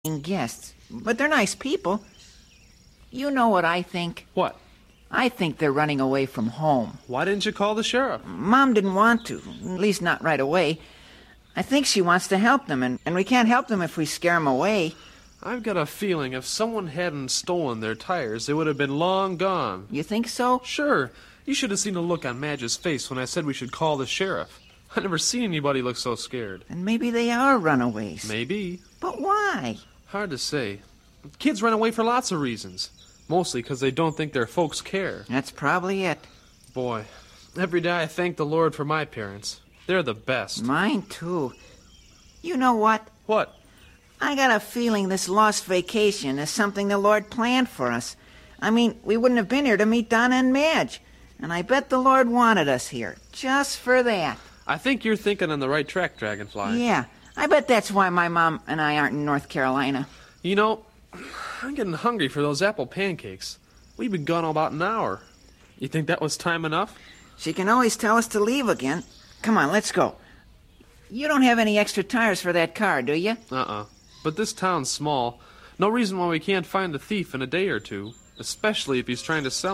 guests, but they're nice people. You know what I think? What? I think they're running away from home. Why didn't you call the sheriff? Mom didn't want to, at least not right away. I think she wants to help them, and we can't help them if we scare them away. I've got a feeling if someone hadn't stolen their tires, they would have been long gone. You think so? Sure. You should have seen the look on Madge's face when I said we should call the sheriff. I've never seen anybody look so scared. And maybe they are runaways. Maybe. But why? Hard to say. Kids run away for lots of reasons. Mostly because they don't think their folks care. That's probably it. Boy, every day I thank the Lord for my parents. They're the best. Mine, too. You know what? What? I got a feeling this lost vacation is something the Lord planned for us. I mean, we wouldn't have been here to meet Donna and Madge. And I bet the Lord wanted us here, just for that. I think you're thinking on the right track, Dragonfly. Yeah, I bet that's why my mom and I aren't in North Carolina. You know, I'm getting hungry for those apple pancakes. We've been gone about an hour. You think that was time enough? She can always tell us to leave again. Come on, let's go. You don't have any extra tires for that car, do you? But this town's small. No reason why we can't find the thief in a day or two, especially if he's trying to sell